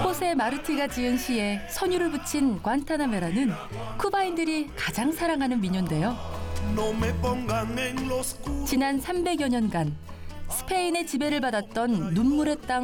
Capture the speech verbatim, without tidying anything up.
호세 마르티가 지은 시에 선율을 붙인 관타나메라는 쿠바인들이 가장 사랑하는 민요인데요. 지난 삼백여 년간 스페인의 지배를 받았던 눈물의 땅